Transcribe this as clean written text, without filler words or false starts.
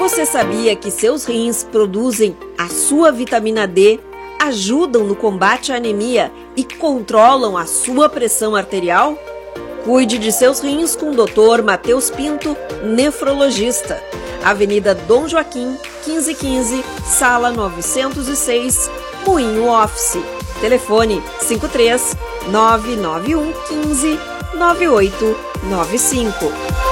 Você sabia que seus rins produzem a sua vitamina D, ajudam no combate à anemia e controlam a sua pressão arterial? Cuide de seus rins com o Dr. Matheus Pinto, nefrologista. Avenida Dom Joaquim, 1515, Sala 906, Moinho Office. Telefone 53 991 15 9895.